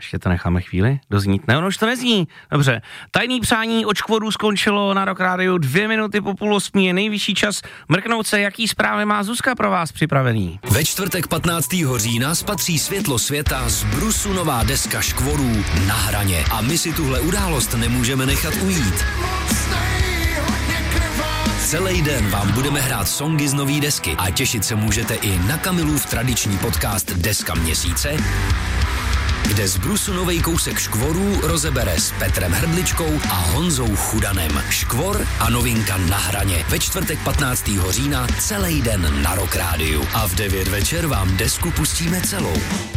Ještě to necháme chvíli doznít. Ne, ono už to nezní. Dobře. Tajný přání od Škvoru skončilo na Rock Rádiu 2 minuty po 7:30. Je nejvyšší čas mrknout se, jaký zprávy má Zuzka pro vás připravený. Ve čtvrtek 15. října spatří světlo světa z brusu nová deska Škvorů Na hraně. A my si tuhle událost nemůžeme nechat ujít. Celý den vám budeme hrát songy z nový desky a těšit se můžete i na Kamilův tradiční podcast Deska měsíce, kde z brusu novej kousek Škvorů rozebere s Petrem Hrdličkou a Honzou Chudanem. Škvor a novinka Na hraně. Ve čtvrtek 15. října celý den na Rock Rádiu. A v 9 večer vám desku pustíme celou.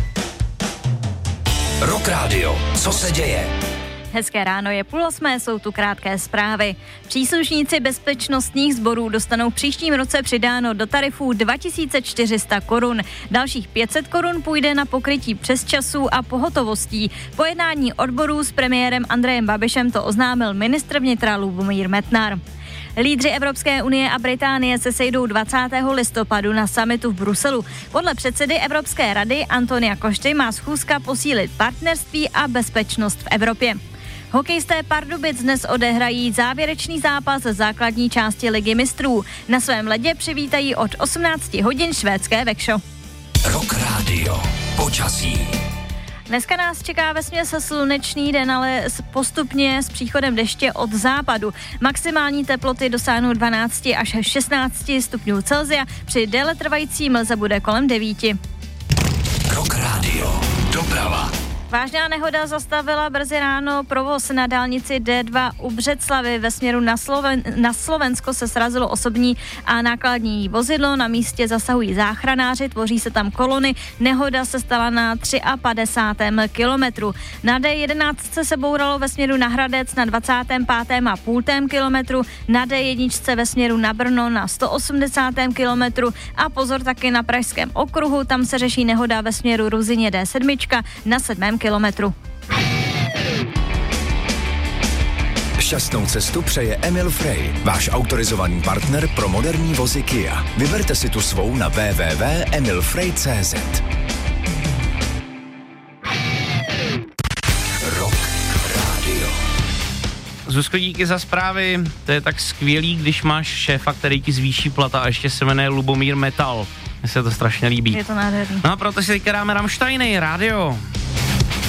Rock Radio. Co se děje? Hezké ráno, je 7:30, jsou tu krátké zprávy. Příslušníci bezpečnostních sborů dostanou v příštím roce přidáno do tarifů 2400 korun. Dalších 500 korun půjde na pokrytí přesčasů a pohotovostí. Po jednání odborů s premiérem Andrejem Babišem to oznámil ministr vnitra Lubomír Metnar. Lídři Evropské unie a Británie se sejdou 20. listopadu na summitu v Bruselu. Podle předsedy Evropské rady Antonia Costa má schůzka posílit partnerství a bezpečnost v Evropě. Hokejisté Pardubic dnes odehrají závěrečný zápas základní části Ligy mistrů. Na svém ledě přivítají od 18 hodin švédské Växjö. Rock Radio. Počasí. Dneska nás čeká vesměs slunečný den, ale postupně s příchodem deště od západu. Maximální teploty dosáhnou 12 až 16 stupňů Celsia, při déle trvající mlze bude kolem 9. Rock Radio. Doprava. Vážná nehoda zastavila brzy ráno provoz na dálnici D2 u Břeclavi. Ve směru na Slovensko se srazilo osobní a nákladní vozidlo. Na místě zasahují záchranáři, tvoří se tam kolony. Nehoda se stala na 53. kilometru. Na D11 se bouralo ve směru na Hradec na 25,5 kilometru. Na D1 ve směru na Brno na 180. kilometru. A pozor taky na Pražském okruhu, tam se řeší nehoda ve směru Ruzyně D7 na 7. kilometru. Šťastnou cestu přeje Emil Frey, váš autorizovaný partner pro moderní vozy Kia. Vyberte si tu svou na www.emilfrey.cz. Rock Radio. Zuzko, díky za zprávy. To je tak skvělý, když máš šéfa, který ti zvýší plata a ještě se jmenuje Lubomír Metal. Mně se to strašně líbí. Je to nádherný. No a proto si teďka dáme Rammsteiny, rádio.